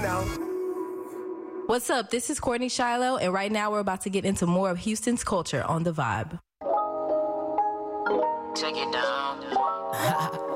now. What's up? This is Courtney Shiloh, and right now we're about to get into more of Houston's culture on The Vibe. Check it down.